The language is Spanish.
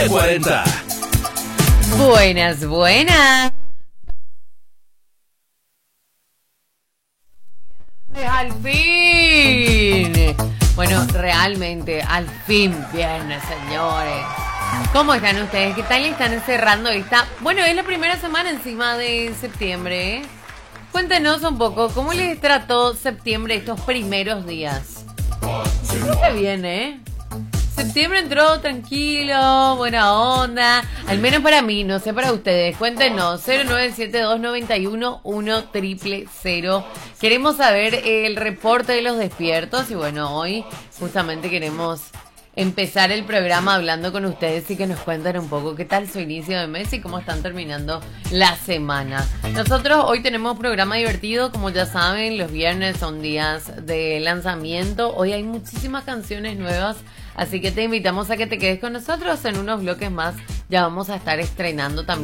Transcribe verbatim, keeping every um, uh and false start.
cuarenta. Buenas, buenas. Al fin. Bueno, realmente, al fin viernes, señores. ¿Cómo están ustedes? ¿Qué tal están cerrando esta? Bueno, es la primera semana encima de septiembre, ¿eh? Cuéntenos un poco, ¿cómo les trató septiembre estos primeros días? Está bien, ¿eh? Septiembre entró tranquilo, buena onda, al menos para mí, no sé para ustedes. Cuéntenos, cero nueve siete dos nueve uno uno cero cero cero. Queremos saber el reporte de los despiertos y bueno, hoy justamente queremos empezar el programa hablando con ustedes y que nos cuenten un poco qué tal su inicio de mes y cómo están terminando la semana. Nosotros hoy tenemos programa divertido, como ya saben, los viernes son días de lanzamiento. Hoy hay muchísimas canciones nuevas, así que te invitamos a que te quedes con nosotros. En unos bloques más ya vamos a estar estrenando también